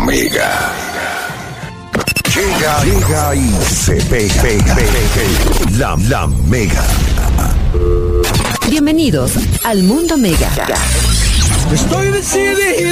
Mega. Llega y se pega. La Mega. Bienvenidos al Mundo Mega. Estoy decidido.